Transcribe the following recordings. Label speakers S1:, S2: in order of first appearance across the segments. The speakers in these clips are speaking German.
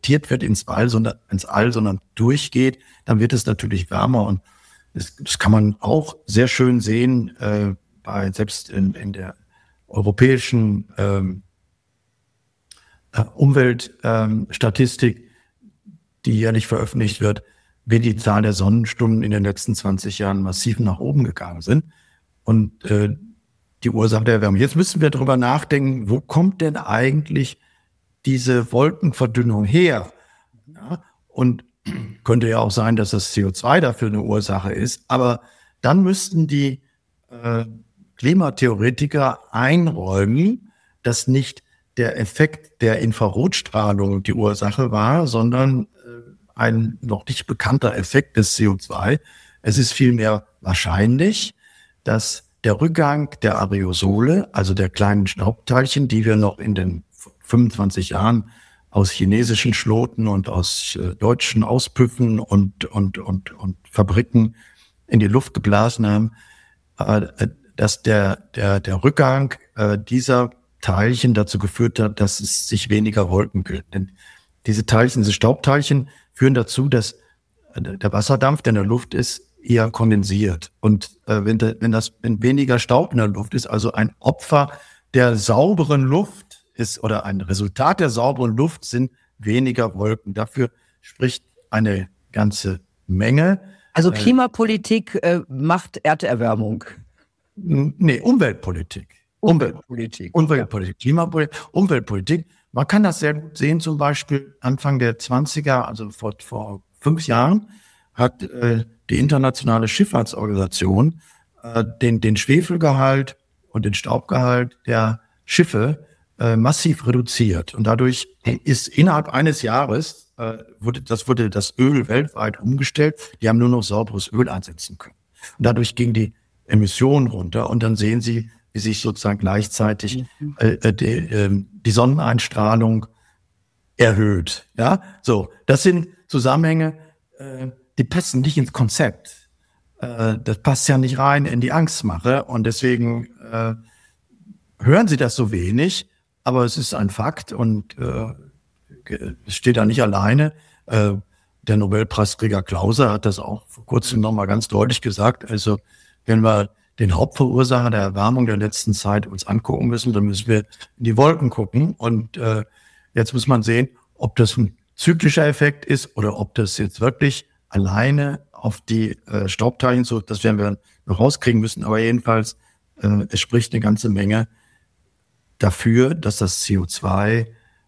S1: reflektiert wird ins All, sondern durchgeht, dann wird es natürlich wärmer. Und das kann man auch sehr schön sehen, selbst in der europäischen Umweltstatistik, die jährlich veröffentlicht wird, wie die Zahl der Sonnenstunden in den letzten 20 Jahren massiv nach oben gegangen sind. Und die Ursache der Erwärmung. Jetzt müssen wir darüber nachdenken, wo kommt denn eigentlich diese Wolkenverdünnung her? Ja, und könnte ja auch sein, dass das CO2 dafür eine Ursache ist. Aber dann müssten die Klimatheoretiker einräumen, dass nicht der Effekt der Infrarotstrahlung die Ursache war, sondern ein noch nicht bekannter Effekt des CO2. Es ist vielmehr wahrscheinlich, dass der Rückgang der Aerosole, also der kleinen Staubteilchen, die wir noch in den 25 Jahren aus chinesischen Schloten und aus deutschen Auspüffen und Fabriken in die Luft geblasen haben, dass der Rückgang dieser Teilchen dazu geführt hat, dass es sich weniger Wolken bilden. Denn diese Staubteilchen führen dazu, dass der Wasserdampf, der in der Luft ist, eher kondensiert. Und wenn weniger Staub in der Luft ist, also ein Opfer der sauberen Luft ist oder ein Resultat der sauberen Luft, sind weniger Wolken. Dafür spricht eine ganze Menge.
S2: Also Klimapolitik macht Erderwärmung.
S1: Nee, Umweltpolitik. Umweltpolitik. Klimapolitik, Umweltpolitik. Man kann das sehr gut sehen, zum Beispiel Anfang der 20er, also vor 5 Jahren, hat die Internationale Schifffahrtsorganisation den Schwefelgehalt und den Staubgehalt der Schiffe massiv reduziert. Und dadurch ist innerhalb eines Jahres wurde das Öl weltweit umgestellt. Die haben nur noch sauberes Öl einsetzen können. Und dadurch ging die Emissionen runter. Und dann sehen Sie, wie sich sozusagen gleichzeitig die Sonneneinstrahlung erhöht. Ja, so, das sind Zusammenhänge, die passen nicht ins Konzept. Das passt ja nicht rein in die Angstmache. Und deswegen hören Sie das so wenig. Aber es ist ein Fakt und es steht da nicht alleine. Der Nobelpreisträger Clauser hat das auch vor kurzem nochmal ganz deutlich gesagt. Also wenn wir den Hauptverursacher der Erwärmung der letzten Zeit uns angucken müssen, dann müssen wir in die Wolken gucken. Und jetzt muss man sehen, ob das ein zyklischer Effekt ist oder ob das jetzt wirklich alleine auf die Staubteilchen, so, das werden wir noch rauskriegen müssen. Aber jedenfalls, es spricht eine ganze Menge dafür, dass das CO2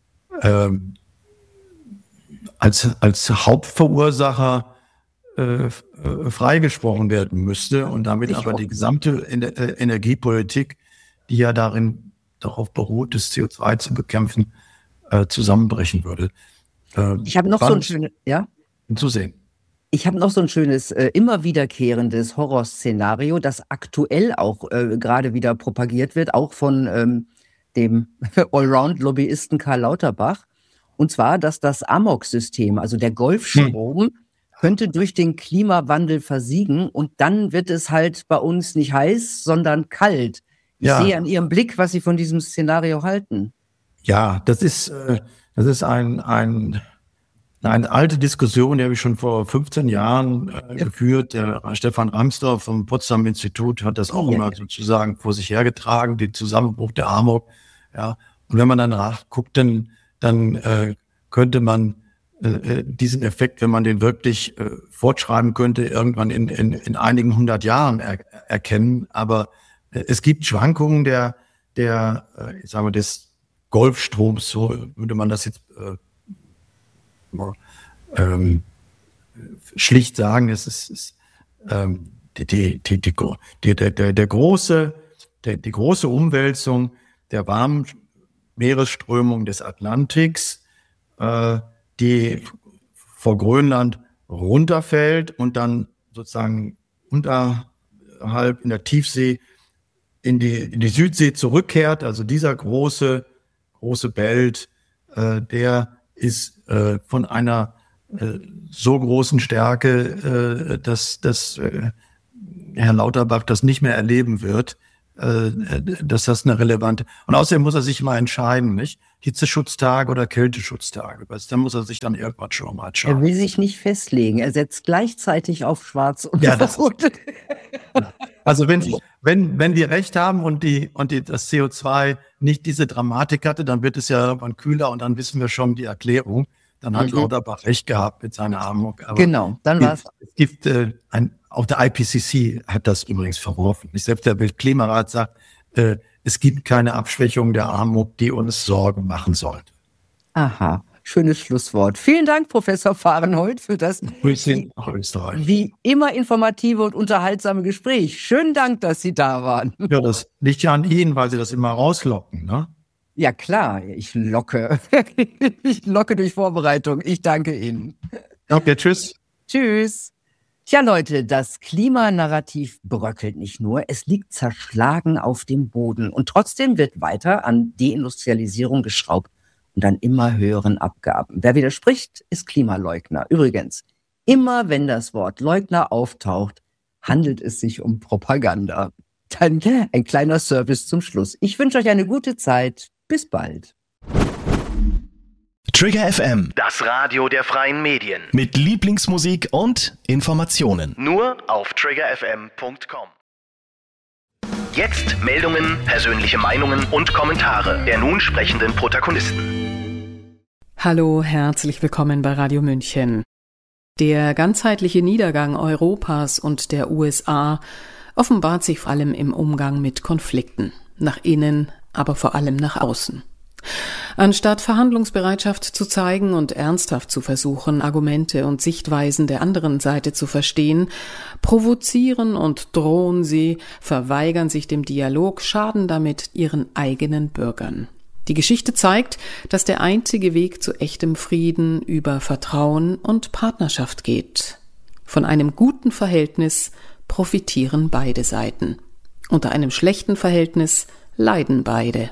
S1: als Hauptverursacher freigesprochen werden müsste und damit aber die gesamte Energiepolitik, die ja darauf beruht, das CO2 zu bekämpfen, zusammenbrechen würde.
S2: Ich habe noch so ein schönes,
S1: Zusehen.
S2: Ich habe noch so ein schönes, immer wiederkehrendes Horrorszenario, das aktuell auch gerade wieder propagiert wird, auch von dem Allround-Lobbyisten Karl Lauterbach. Und zwar, dass das Amok-System, also der Golfstrom, könnte durch den Klimawandel versiegen und dann wird es halt bei uns nicht heiß, sondern kalt. Ich sehe an Ihrem Blick, was Sie von diesem Szenario halten.
S1: Ja, das ist eine alte Diskussion, die habe ich schon vor 15 Jahren geführt. Der Stefan Ramsdorf vom Potsdam Institut hat das auch immer sozusagen vor sich hergetragen, den Zusammenbruch der Amok. Ja, und wenn man dann nachguckt, dann könnte man diesen Effekt, wenn man den wirklich fortschreiben könnte, irgendwann in einigen 100 Jahren erkennen. Aber es gibt Schwankungen des Golfstroms, so würde man das jetzt schlicht sagen. Es ist die große Umwälzung der warmen Meeresströmung des Atlantiks, die vor Grönland runterfällt und dann sozusagen unterhalb in der Tiefsee in die Südsee zurückkehrt. Also dieser große Belt, der ist von einer so großen Stärke, dass Herr Lauterbach das nicht mehr erleben wird. dass das eine relevante, und außerdem muss er sich mal entscheiden, nicht? Hitzeschutztage oder Kälteschutztage. Da muss er sich dann irgendwann schon mal entscheiden.
S2: Er will sich nicht festlegen. Er setzt gleichzeitig auf Schwarz und Rot.
S1: Also wenn die recht haben und das CO2 nicht diese Dramatik hatte, dann wird es ja irgendwann kühler und dann wissen wir schon die Erklärung. Dann hat Lauterbach recht gehabt mit seiner Armut. Aber
S2: genau, dann war's.
S1: Es gibt auch der IPCC hat das übrigens verworfen. Selbst der Weltklimarat sagt, es gibt keine Abschwächung der Armut, die uns Sorgen machen sollte.
S2: Aha, schönes Schlusswort. Vielen Dank, Professor Fahrenhold, für das
S1: Grüße nach Österreich.
S2: Wie immer informative und unterhaltsame Gespräch. Schönen Dank, dass Sie da waren.
S1: Ja, das liegt ja an Ihnen, weil Sie das immer rauslocken, ne?
S2: Ja klar, ich locke. Ich locke durch Vorbereitung. Ich danke Ihnen.
S1: Okay, tschüss.
S2: Tschüss. Tja, Leute, das Klimanarrativ bröckelt nicht nur, es liegt zerschlagen auf dem Boden. Und trotzdem wird weiter an Deindustrialisierung geschraubt und an immer höheren Abgaben. Wer widerspricht, ist Klimaleugner. Übrigens, immer wenn das Wort Leugner auftaucht, handelt es sich um Propaganda. Dann ein kleiner Service zum Schluss. Ich wünsche euch eine gute Zeit. Bis bald.
S3: Trigger FM,
S4: das Radio der freien Medien.
S3: mit Lieblingsmusik und Informationen.
S4: Nur auf triggerfm.com. Jetzt Meldungen, persönliche Meinungen und Kommentare der nun sprechenden Protagonisten.
S5: Hallo, herzlich willkommen bei Radio München. Der ganzheitliche Niedergang Europas und der USA offenbart sich vor allem im Umgang mit Konflikten, nach innen, aber vor allem nach außen. Anstatt Verhandlungsbereitschaft zu zeigen und ernsthaft zu versuchen, Argumente und Sichtweisen der anderen Seite zu verstehen, provozieren und drohen sie, verweigern sich dem Dialog, schaden damit ihren eigenen Bürgern. Die Geschichte zeigt, dass der einzige Weg zu echtem Frieden über Vertrauen und Partnerschaft geht. Von einem guten Verhältnis profitieren beide Seiten. Unter einem schlechten Verhältnis leiden beide.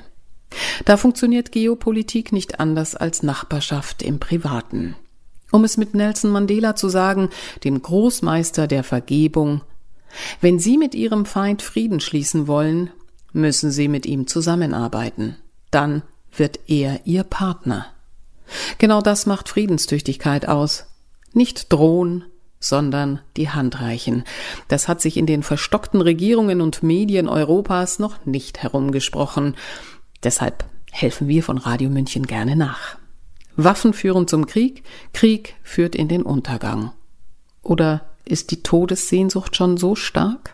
S5: Da funktioniert Geopolitik nicht anders als Nachbarschaft im Privaten. Um es mit Nelson Mandela zu sagen, dem Großmeister der Vergebung: Wenn Sie mit Ihrem Feind Frieden schließen wollen, müssen Sie mit ihm zusammenarbeiten. Dann wird er Ihr Partner. Genau das macht Friedenstüchtigkeit aus. Nicht drohen, sondern die Hand reichen. Das hat sich in den verstockten Regierungen und Medien Europas noch nicht herumgesprochen. Deshalb helfen wir von Radio München gerne nach. Waffen führen zum Krieg, Krieg führt in den Untergang. Oder ist die Todessehnsucht schon so stark?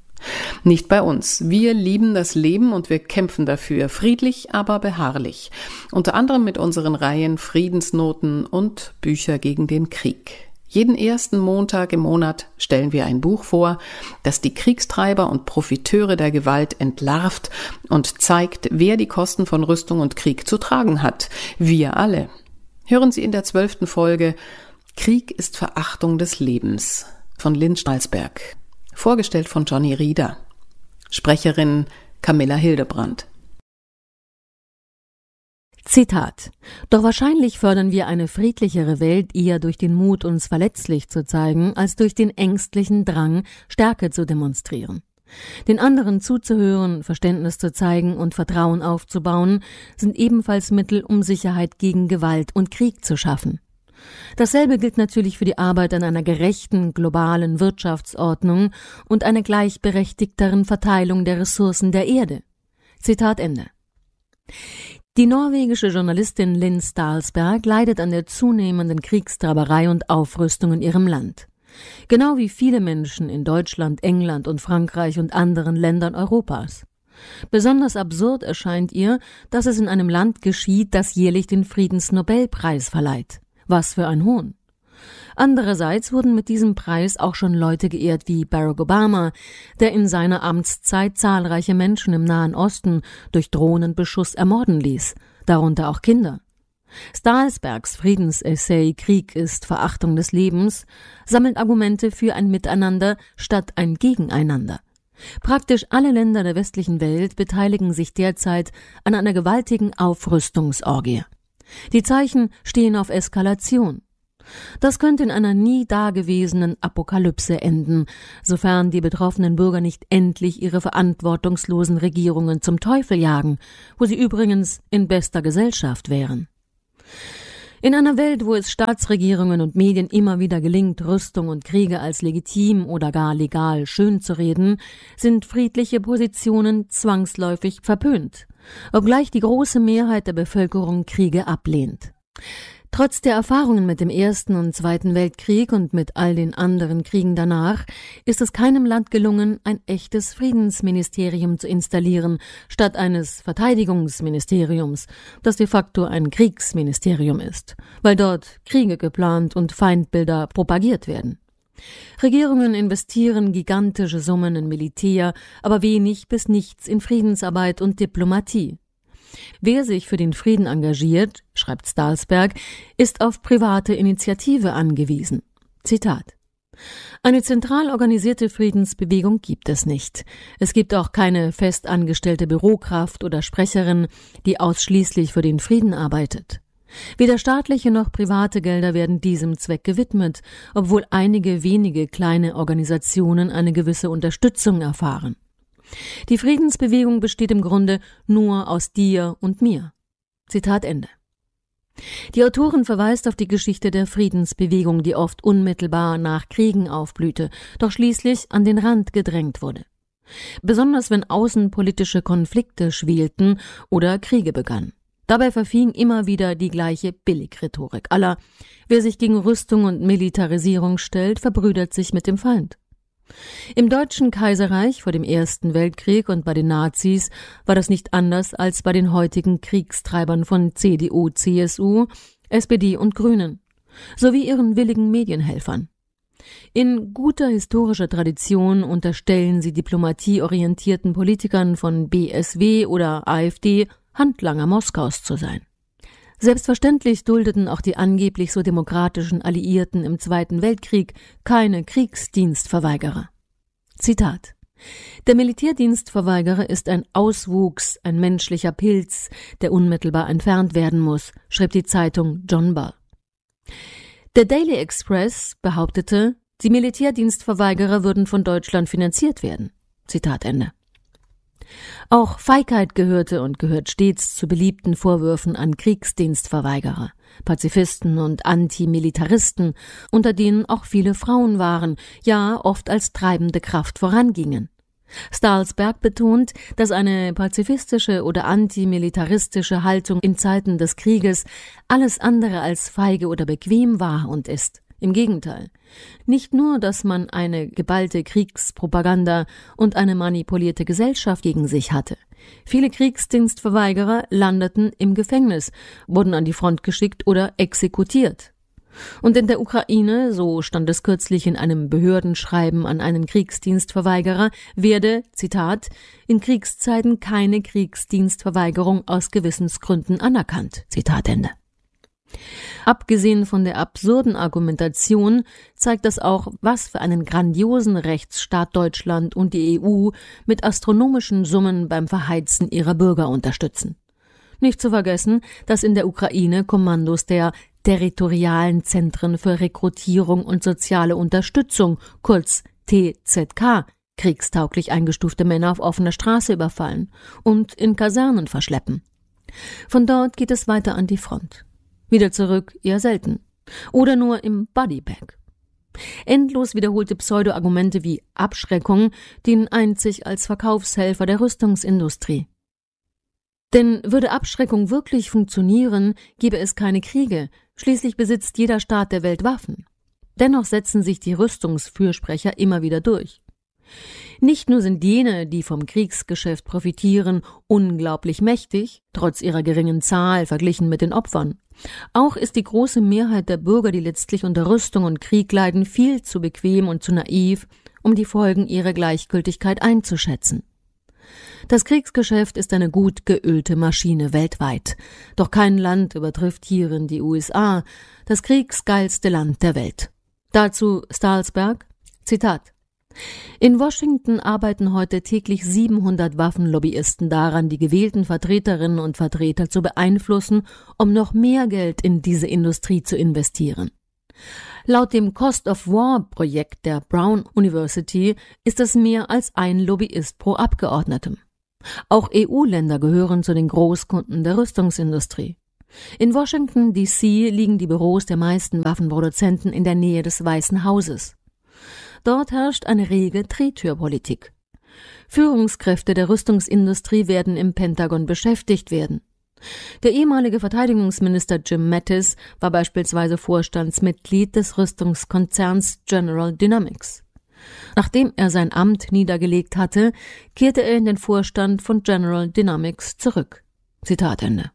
S5: Nicht bei uns. Wir lieben das Leben und wir kämpfen dafür, friedlich, aber beharrlich. Unter anderem mit unseren Reihen Friedensnoten und Bücher gegen den Krieg. Jeden ersten Montag im Monat stellen wir ein Buch vor, das die Kriegstreiber und Profiteure der Gewalt entlarvt und zeigt, wer die Kosten von Rüstung und Krieg zu tragen hat. Wir alle. Hören Sie in der 12. Folge Krieg ist Verachtung des Lebens von Lynn Schnalsberg. Vorgestellt von Johnny Rieder. Sprecherin Camilla Hildebrandt.
S6: Zitat: Doch wahrscheinlich fördern wir eine friedlichere Welt eher durch den Mut, uns verletzlich zu zeigen, als durch den ängstlichen Drang, Stärke zu demonstrieren. Den anderen zuzuhören, Verständnis zu zeigen und Vertrauen aufzubauen, sind ebenfalls Mittel, um Sicherheit gegen Gewalt und Krieg zu schaffen. Dasselbe gilt natürlich für die Arbeit an einer gerechten, globalen Wirtschaftsordnung und einer gleichberechtigteren Verteilung der Ressourcen der Erde. Zitat Ende. Die norwegische Journalistin Lynn Schnalsberg leidet an der zunehmenden Kriegstreiberei und Aufrüstung in ihrem Land. Genau wie viele Menschen in Deutschland, England und Frankreich und anderen Ländern Europas. Besonders absurd erscheint ihr, dass es in einem Land geschieht, das jährlich den Friedensnobelpreis verleiht. Was für ein Hohn! Andererseits wurden mit diesem Preis auch schon Leute geehrt wie Barack Obama, der in seiner Amtszeit zahlreiche Menschen im Nahen Osten durch Drohnenbeschuss ermorden ließ, darunter auch Kinder. Schnalsbergs Friedensessay »Krieg ist Verachtung des Lebens« sammelt Argumente für ein Miteinander statt ein Gegeneinander. Praktisch alle Länder der westlichen Welt beteiligen sich derzeit an einer gewaltigen Aufrüstungsorgie. Die Zeichen stehen auf Eskalation. Das könnte in einer nie dagewesenen Apokalypse enden, sofern die betroffenen Bürger nicht endlich ihre verantwortungslosen Regierungen zum Teufel jagen, wo sie übrigens in bester Gesellschaft wären. In einer Welt, wo es Staatsregierungen und Medien immer wieder gelingt, Rüstung und Kriege als legitim oder gar legal schönzureden, sind friedliche Positionen zwangsläufig verpönt, obgleich die große Mehrheit der Bevölkerung Kriege ablehnt. Trotz der Erfahrungen mit dem Ersten und Zweiten Weltkrieg und mit all den anderen Kriegen danach ist es keinem Land gelungen, ein echtes Friedensministerium zu installieren, statt eines Verteidigungsministeriums, das de facto ein Kriegsministerium ist, weil dort Kriege geplant und Feindbilder propagiert werden. Regierungen investieren gigantische Summen in Militär, aber wenig bis nichts in Friedensarbeit und Diplomatie. Wer sich für den Frieden engagiert, schreibt Stalsberg, ist auf private Initiative angewiesen. Zitat: Eine zentral organisierte Friedensbewegung gibt es nicht. Es gibt auch keine festangestellte Bürokraft oder Sprecherin, die ausschließlich für den Frieden arbeitet. Weder staatliche noch private Gelder werden diesem Zweck gewidmet, obwohl einige wenige kleine Organisationen eine gewisse Unterstützung erfahren. Die Friedensbewegung besteht im Grunde nur aus dir und mir. Zitat Ende. Die Autorin verweist auf die Geschichte der Friedensbewegung, die oft unmittelbar nach Kriegen aufblühte, doch schließlich an den Rand gedrängt wurde. Besonders wenn außenpolitische Konflikte schwelten oder Kriege begannen. Dabei verfing immer wieder die gleiche Billigrhetorik aller: Wer sich gegen Rüstung und Militarisierung stellt, verbrüdert sich mit dem Feind. Im Deutschen Kaiserreich vor dem Ersten Weltkrieg und bei den Nazis war das nicht anders als bei den heutigen Kriegstreibern von CDU, CSU, SPD und Grünen, sowie ihren willigen Medienhelfern. In guter historischer Tradition unterstellen sie diplomatieorientierten Politikern von BSW oder AfD, Handlanger Moskaus zu sein. Selbstverständlich duldeten auch die angeblich so demokratischen Alliierten im Zweiten Weltkrieg keine Kriegsdienstverweigerer. Zitat: Der Militärdienstverweigerer ist ein Auswuchs, ein menschlicher Pilz, der unmittelbar entfernt werden muss, schrieb die Zeitung John Bull. Der Daily Express behauptete, die Militärdienstverweigerer würden von Deutschland finanziert werden. Zitat Ende. Auch Feigheit gehörte und gehört stets zu beliebten Vorwürfen an Kriegsdienstverweigerer, Pazifisten und Antimilitaristen, unter denen auch viele Frauen waren, ja oft als treibende Kraft vorangingen. Stalsberg betont, dass eine pazifistische oder antimilitaristische Haltung in Zeiten des Krieges alles andere als feige oder bequem war und ist. Im Gegenteil. Nicht nur, dass man eine geballte Kriegspropaganda und eine manipulierte Gesellschaft gegen sich hatte. Viele Kriegsdienstverweigerer landeten im Gefängnis, wurden an die Front geschickt oder exekutiert. Und in der Ukraine, so stand es kürzlich in einem Behördenschreiben an einen Kriegsdienstverweigerer, werde, Zitat, in Kriegszeiten keine Kriegsdienstverweigerung aus Gewissensgründen anerkannt. Zitat Ende. Abgesehen von der absurden Argumentation zeigt das auch, was für einen grandiosen Rechtsstaat Deutschland und die EU mit astronomischen Summen beim Verheizen ihrer Bürger unterstützen. Nicht zu vergessen, dass in der Ukraine Kommandos der Territorialen Zentren für Rekrutierung und soziale Unterstützung, kurz TZK, kriegstauglich eingestufte Männer auf offener Straße überfallen und in Kasernen verschleppen. Von dort geht es weiter an die Front. Wieder zurück eher selten. Oder nur im Bodybag. Endlos wiederholte Pseudo-Argumente wie Abschreckung dienen einzig als Verkaufshelfer der Rüstungsindustrie. Denn würde Abschreckung wirklich funktionieren, gäbe es keine Kriege. Schließlich besitzt jeder Staat der Welt Waffen. Dennoch setzen sich die Rüstungsfürsprecher immer wieder durch. Nicht nur sind jene, die vom Kriegsgeschäft profitieren, unglaublich mächtig, trotz ihrer geringen Zahl verglichen mit den Opfern. Auch ist die große Mehrheit der Bürger, die letztlich unter Rüstung und Krieg leiden, viel zu bequem und zu naiv, um die Folgen ihrer Gleichgültigkeit einzuschätzen. Das Kriegsgeschäft ist eine gut geölte Maschine weltweit. Doch kein Land übertrifft hierin die USA, das kriegsgeilste Land der Welt. Dazu Stalsberg, Zitat: In Washington arbeiten heute täglich 700 Waffenlobbyisten daran, die gewählten Vertreterinnen und Vertreter zu beeinflussen, um noch mehr Geld in diese Industrie zu investieren. Laut dem Cost of War-Projekt der Brown University ist es mehr als ein Lobbyist pro Abgeordnetem. Auch EU-Länder gehören zu den Großkunden der Rüstungsindustrie. In Washington, D.C. liegen die Büros der meisten Waffenproduzenten in der Nähe des Weißen Hauses. Dort herrscht eine rege Drehtürpolitik. Führungskräfte der Rüstungsindustrie werden im Pentagon beschäftigt werden. Der ehemalige Verteidigungsminister Jim Mattis war beispielsweise Vorstandsmitglied des Rüstungskonzerns General Dynamics. Nachdem er sein Amt niedergelegt hatte, kehrte er in den Vorstand von General Dynamics zurück. Zitat Ende.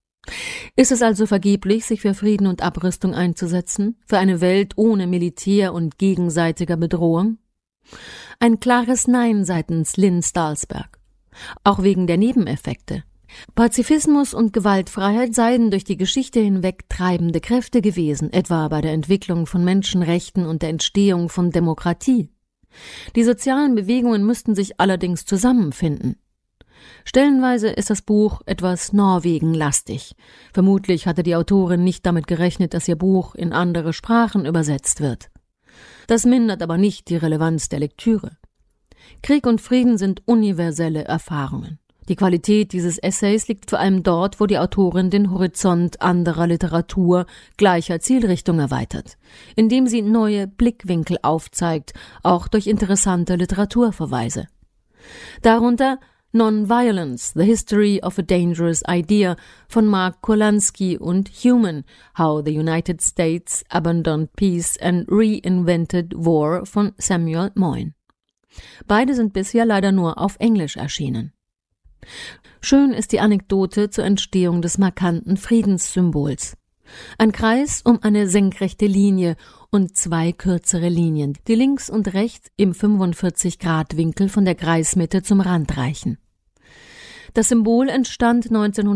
S6: Ist es also vergeblich, sich für Frieden und Abrüstung einzusetzen, für eine Welt ohne Militär und gegenseitiger Bedrohung? Ein klares Nein seitens Lynn Stalsberg. Auch wegen der Nebeneffekte. Pazifismus und Gewaltfreiheit seien durch die Geschichte hinweg treibende Kräfte gewesen, etwa bei der Entwicklung von Menschenrechten und der Entstehung von Demokratie. Die sozialen Bewegungen müssten sich allerdings zusammenfinden. Stellenweise ist das Buch etwas Norwegen-lastig. Vermutlich hatte die Autorin nicht damit gerechnet, dass ihr Buch in andere Sprachen übersetzt wird. Das mindert aber nicht die Relevanz der Lektüre. Krieg und Frieden sind universelle Erfahrungen. Die Qualität dieses Essays liegt vor allem dort, wo die Autorin den Horizont anderer Literatur gleicher Zielrichtung erweitert, indem sie neue Blickwinkel aufzeigt, auch durch interessante Literaturverweise. Darunter Non-Violence, The History of a Dangerous Idea von Mark Kurlansky und Human, How the United States Abandoned Peace and Reinvented War von Samuel Moyn. Beide sind bisher leider nur auf Englisch erschienen. Schön ist die Anekdote zur Entstehung des markanten Friedenssymbols. Ein Kreis um eine senkrechte Linie und zwei kürzere Linien, die links und rechts im 45-Grad-Winkel von der Kreismitte zum Rand reichen. Das Symbol entstand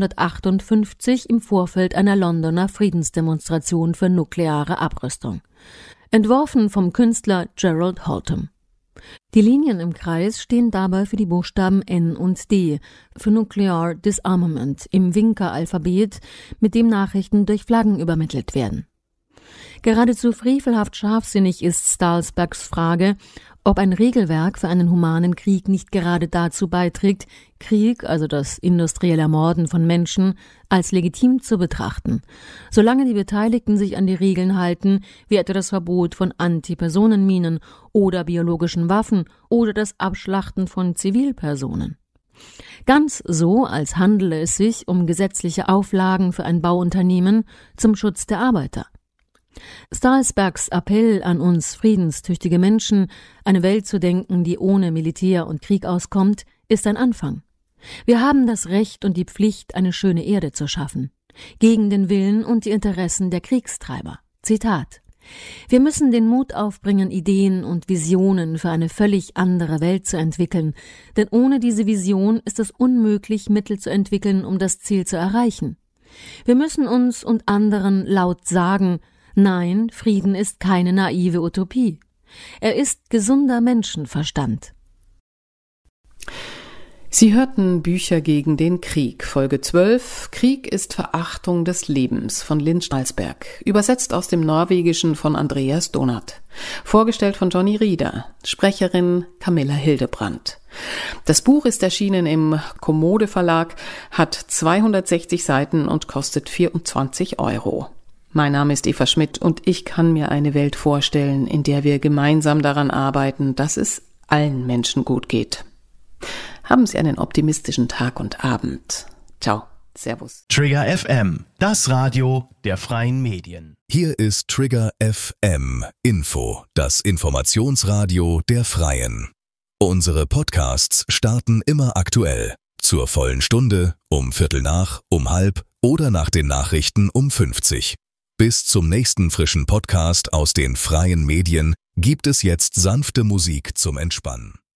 S6: 1958 im Vorfeld einer Londoner Friedensdemonstration für nukleare Abrüstung. Entworfen vom Künstler Gerald Holtham. Die Linien im Kreis stehen dabei für die Buchstaben N und D, für Nuclear Disarmament im Winker-Alphabet, mit dem Nachrichten durch Flaggen übermittelt werden. Geradezu frevelhaft scharfsinnig ist Stalsbergs Frage, ob ein Regelwerk für einen humanen Krieg nicht gerade dazu beiträgt, Krieg, also das industrielle Ermorden von Menschen, als legitim zu betrachten, solange die Beteiligten sich an die Regeln halten, wie etwa das Verbot von Antipersonenminen oder biologischen Waffen oder das Abschlachten von Zivilpersonen. Ganz so, als handele es sich um gesetzliche Auflagen für ein Bauunternehmen zum Schutz der Arbeiter. Stalsbergs Appell an uns friedenstüchtige Menschen, eine Welt zu denken, die ohne Militär und Krieg auskommt, ist ein Anfang. Wir haben das Recht und die Pflicht, eine schöne Erde zu schaffen, gegen den Willen und die Interessen der Kriegstreiber. Zitat: Wir müssen den Mut aufbringen, Ideen und Visionen für eine völlig andere Welt zu entwickeln, denn ohne diese Vision ist es unmöglich, Mittel zu entwickeln, um das Ziel zu erreichen. Wir müssen uns und anderen laut sagen: Nein, Frieden ist keine naive Utopie. Er ist gesunder Menschenverstand.
S5: Sie hörten Bücher gegen den Krieg, Folge 12, Krieg ist Verachtung des Lebens von Lynn Stalsberg, übersetzt aus dem Norwegischen von Andreas Donath, vorgestellt von Johnny Rieder, Sprecherin Camilla Hildebrandt. Das Buch ist erschienen im Kommode Verlag, hat 260 Seiten und kostet 24 €. Mein Name ist Eva Schmidt und ich kann mir eine Welt vorstellen, in der wir gemeinsam daran arbeiten, dass es allen Menschen gut geht. Haben Sie einen optimistischen Tag und Abend. Ciao, Servus.
S3: Trigger FM, das Radio der freien Medien.
S7: Hier ist Trigger FM Info, das Informationsradio der Freien. Unsere Podcasts starten immer aktuell. Zur vollen Stunde, um 7:15, um 12:30 oder nach den Nachrichten um 50. Bis zum nächsten frischen Podcast aus den freien Medien gibt es jetzt sanfte Musik zum Entspannen.